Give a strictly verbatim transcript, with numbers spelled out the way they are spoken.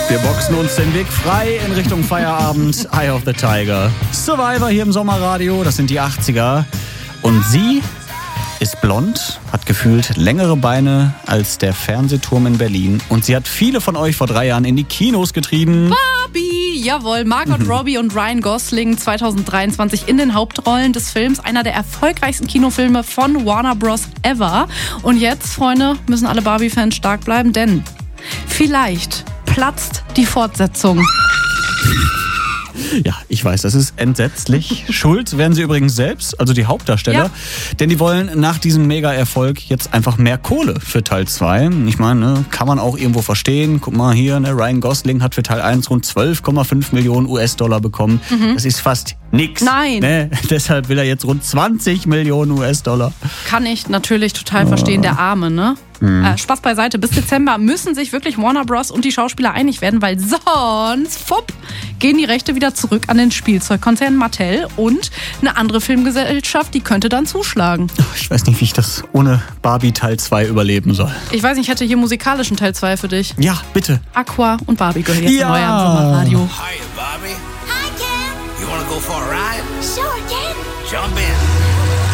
Wir boxen uns den Weg frei in Richtung Feierabend. Eye of the Tiger. Survivor hier im Sommerradio, das sind die achtziger. Und sie ist blond, hat gefühlt längere Beine als der Fernsehturm in Berlin. Und sie hat viele von euch vor drei Jahren in die Kinos getrieben. Barbie, jawohl. Margot mhm. Robbie und Ryan Gosling zwanzig dreiundzwanzig in den Hauptrollen des Films. Einer der erfolgreichsten Kinofilme von Warner Bros. Ever. Und jetzt, Freunde, müssen alle Barbie-Fans stark bleiben, denn vielleicht platzt die Fortsetzung. Ja, ich weiß, das ist entsetzlich. Schuld werden sie übrigens selbst, also die Hauptdarsteller. Ja. Denn die wollen nach diesem Mega-Erfolg jetzt einfach mehr Kohle für Teil zwei. Ich meine, ne, kann man auch irgendwo verstehen. Guck mal hier, ne, Ryan Gosling hat für Teil eins rund zwölf Komma fünf Millionen U S-Dollar bekommen. Mhm. Das ist fast nix. Nein. Ne? Deshalb will er jetzt rund zwanzig Millionen U S-Dollar. Kann ich natürlich total verstehen, der Arme, ne? Mhm. Äh, Spaß beiseite. Bis Dezember müssen sich wirklich Warner Bros. Und die Schauspieler einig werden, weil sonst, fupp, gehen die Rechte wieder zurück an den Spielzeugkonzern Mattel und eine andere Filmgesellschaft, die könnte dann zuschlagen. Ich weiß nicht, wie ich das ohne Barbie Teil zwei überleben soll. Ich weiß nicht, ich hätte hier musikalischen Teil zwei für dich. Ja, bitte. Aqua und Barbie gehören jetzt ja. neu am Sommerradio. Hi, Barbie. Hi, Ken. You wanna go for a ride? Sure, Ken. Jump in.